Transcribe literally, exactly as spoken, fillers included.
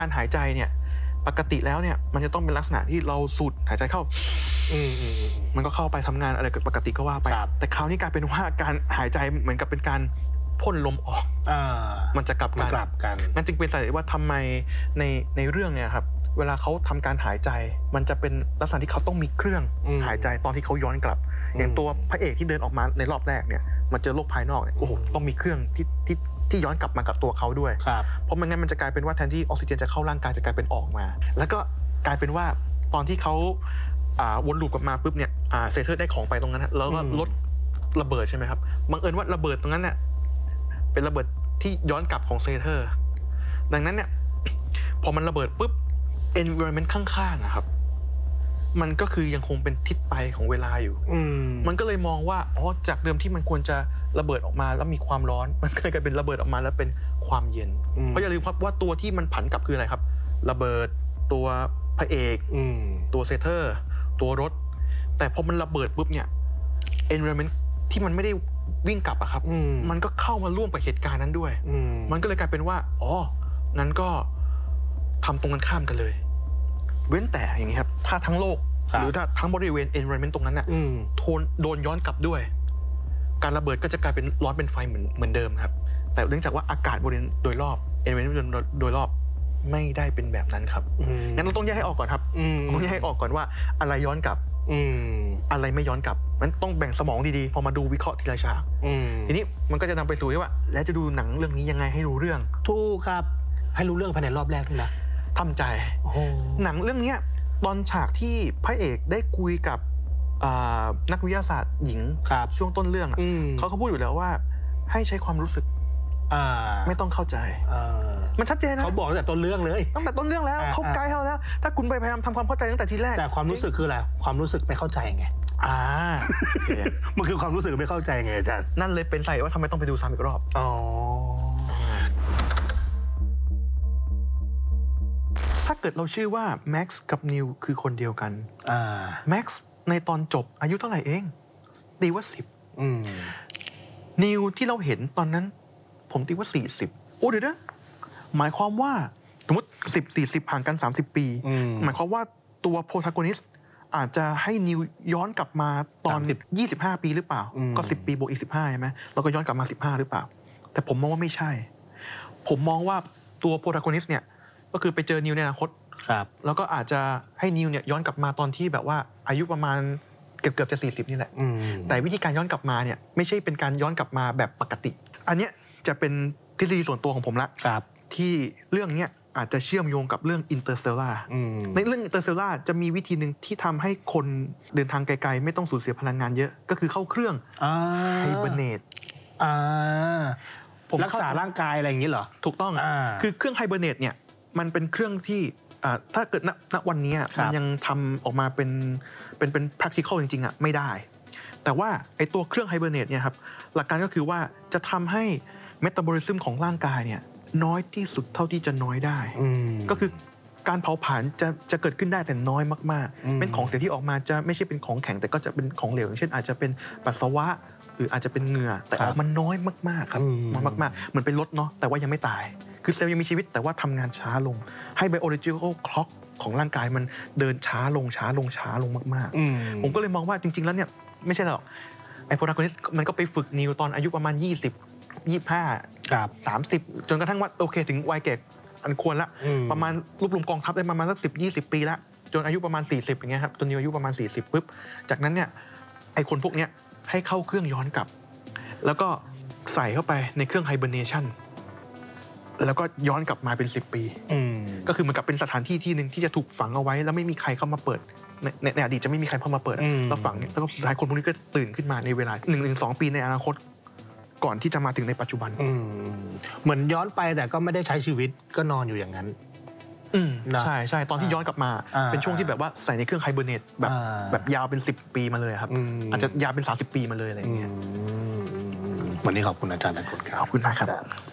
การหายใจเนี่ยปกติแล้วเนี่ยมันจะต้องเป็นลักษณะที่เราสูดหายใจเข้ามันก็เข้าไปทำงานอะไรปกติก็ว่าไปแต่คราวนี้กลายเป็นว่าการหายใจเหมือนกับเป็นการพ่นลมออกมันจะกลับกันนั่นจึงเป็นสาเหตุว่าทำไมในในเรื่องเนี่ยครับเวลาเขาทำการหายใจมันจะเป็นลักษณะที่เขาต้องมีเครื่องหายใจตอนที่เขาย้อนกลับอย่างตัวพระเอกที่เดินออกมาในรอบแรกเนี่ยมันเจอโลกภายนอกเนี่ยโอ้โหต้องมีเครื่องที่ที่ที่ย้อนกลับมากับตัวเขาด้วยเพราะไม่งั้นมันจะกลายเป็นว่าแทนที่ออกซิเจนจะเข้าร่างกายจะกลายเป็นออกมาแล้วก็กลายเป็นว่าตอนที่เขาวนลูปกลับมาปุ๊บเนี่ยเซเทอร์ได้ของไปตรงนั้นแล้วก็ลดระเบิดใช่ไหมครับบังเอิญว่าระเบิดตรงนั้นเนี่ยเป็นระเบิดที่ย้อนกลับของเซเทอร์ดังนั้นเนี่ยพอมันระเบิดปุ๊บ environment ข้างๆอะครับมันก็คือยังคงเป็นทิศไปของเวลาอยู่มันก็เลยมองว่าอ๋อจากเดิมที่มันควรจะระเบิดออกมาแล้วมีความร้อนมันก็เลยกลายเป็นระเบิดออกมาแล้วเป็นความเย็นเพราะอย่าลืมครับว่าตัวที่มันผันกลับคืออะไรครับระเบิดตัวพระเอกตัวเซเทอร์ตัวรถแต่พอมันระเบิดปุ๊บเนี่ย environment ที่มันไม่ได้วิ่งกลับอะครับมันก็เข้ามาร่วมกับเหตุการณ์นั้นด้วยมันก็เลยกลายเป็นว่าอ๋องั้นก็ทำตรงกันข้ามกันเลยเว้นแต่อย่างนี้ครับถ้าทั้งโลกหรือถ้าทั้งบริเวณ environment ตรงนั้นน่ะโทนโดนย้อนกลับด้วยการระเบิดก็จะกลายเป็นร้อนเป็นไฟเหมือนเหมือนเดิมครับแต่เนื่องจากว่าอากาศบริเวณโดยรอบ environment โดยรอบไม่ได้เป็นแบบนั้นครับงั้นเราต้องแยกให้ออกก่อนครับต้องแยกให้ออกก่อนว่าอะไรย้อนกลับอะไรไม่ย้อนกลับมันต้องแบ่งสมองดีๆพอมาดูวิเคราะห์ทีละฉากทีนี้มันก็จะนำไปสู่ว่าแล้วจะดูหนังเรื่องนี้ยังไงให้รู้เรื่องถูกครับให้รู้เรื่องภายในรอบแรกด้วยนะทำใจหนังเรื่องนี้ตอนฉากที่พระเอกได้คุยกับนักวิทยาศาสตร์หญิงช่วงต้นเรื่องเขาเขาพูดอยู่แล้วว่าให้ใช้ความรู้สึกไม่ต้องเข้าใจมันชัดเจนนะเขาบอกตั้งแต่ต้นเรื่องเลยตั้งแต่ต้นเรื่องแล้วเขาไกด์เขาแล้วถ้าคุณไปพยายามทำความเข้าใจตั้งแต่ทีแรกแต่ความรู้สึกคืออะไรความรู้สึกไม่เข้าใจไงอ่ามันคือความรู้สึกไม่เข้าใจไงอาจารย์นั่นเลยเป็นสาเหตุว่าทำไมต้องไปดูซ้ำอีกรอบอ๋อถ้าเกิดเราชื่อว่าแม็กซ์กับนิวคือคนเดียวกันแม็กซ์ในตอนจบอายุเท่าไหร่เองตีว่าสิบนิวที่เราเห็นตอนนั้นผมตีว่าสี่สิบโอ้เดี๋ยวนะหมายความว่าสมมติสิบ สี่สิบห่างกันสามสิบปีหมายความว่าตัวโปรทากอนิสต์อาจจะให้นิวย้อนกลับมาตอนยี่สิบห้าปีหรือเปล่าก็สิบปีบวกอีกสิบห้าใช่ไหมแล้วก็ย้อนกลับมาสิบห้าหรือเปล่าแต่ผมมองว่าไม่ใช่ผมมองว่าตัวโปรทากอนิสต์เนี่ยก็คือไปเจอนิวในอนาคตแล้วก็อาจจะให้นิวเนี่ยย้อนกลับมาตอนที่แบบว่าอายุประมาณเกือบเกือบจะสี่สิบนี่แหละแต่วิธีการย้อนกลับมาเนี่ยไม่ใช่เป็นการย้อนกลับมาแบบปกติอันเนี้ยจะเป็นทฤษฎีส่วนตัวของผมละที่เรื่องเนี้ยอาจจะเชื่อมโยงกับเรื่องอินเตอร์สเตลล่าในเรื่องอินเตอร์สเตลล่าจะมีวิธีหนึ่งที่ทำให้คนเดินทางไกลๆไม่ต้องสูญเสียพลังงานเยอะก็คือเข้าเครื่องไฮเบอร์เนตรักษาร่างกายอะไรอย่างนี้เหรอถูกต้องคือเครื่องไฮเบอร์เนตเนี่ยมันเป็นเครื่องที่ถ้าเกิดณวันนี้มันยังทำออกมาเป็นเป็นเป็น practical จริงๆอ่ะไม่ได้แต่ว่าไอตัวเครื่องไฮเบอร์เนตเนี่ยครับหลักการก็คือว่าจะทำให้เมตาบอลิซึมของร่างกายเนี่ยน้อยที่สุดเท่าที่จะน้อยได้ก็คือการเผาผลาญจะจะเกิดขึ้นได้แต่น้อยมากๆเป็นของเสียที่ออกมาจะไม่ใช่เป็นของแข็งแต่ก็จะเป็นของเหลวอย่างเช่นอาจจะเป็นปัสสาวะหรืออาจจะเป็นเหงื่อแต่ออกมาน้อยมากๆครับมากๆเหมือนเป็นรถเนาะแต่ว่ายังไม่ตายคือเซลล์ยังมีชีวิตแต่ว่าทำงานช้าลงให้ biological clock ของร่างกายมันเดินช้าลงช้าลงช้าลงมากๆผมก็เลยมองว่าจริงๆแล้วเนี่ยไม่ใช่หรอกไอ้โปรทากอนิสต์มันก็ไปฝึกนิวตอนอายุประมาณยี่สิบ ยี่สิบห้า สามสิบจนกระทั่งว่าโอเคถึงวัยแก่อันควรละประมาณรวบรวมกองทัพได้ประมาณสักสิบ ยี่สิบปีละจนอายุประมาณสี่สิบอย่างเงี้ยครับจนนิวอายุประมาณสี่สิบปุ๊บจากนั้นเนี่ยไอ้คนพวกเนี้ยให้เข้าเครื่องย้อนกลับแล้วก็ใส่เข้าไปในเครื่องไฮเบอร์เนชั่นแล้วก็ย้อนกลับมาเป็นสิบปีก็คือเหมือนกับเป็นสถานที่ที่หนึ่งที่จะถูกฝังเอาไว้แล้วไม่มีใครเข้ามาเปิดในในอดีตจะไม่มีใครเข้ามาเปิดแล้วฝังเนี่ยแล้วก็สุดท้ายคนพวกนี้ก็ตื่นขึ้นมาในเวลาหนึ่งถึงสองปีในอนาคตก่อนที่จะมาถึงในปัจจุบันเหมือนย้อนไปแต่ก็ไม่ได้ใช้ชีวิตก็นอนอยู่อย่างนั้นใช่ใช่ตอนที่ย้อนกลับมาเป็นช่วงที่แบบว่าใส่ในเครื่องไฮเบอร์เนตแบบแบบยาวเป็นสิบปีมาเลยครับอาจจะยาวเป็นสามสิบปีมาเลยอะไรอย่างเงี้ยวันนี้ขอบคุณอาจารย์นักกฎครับขอบคุณมากครับ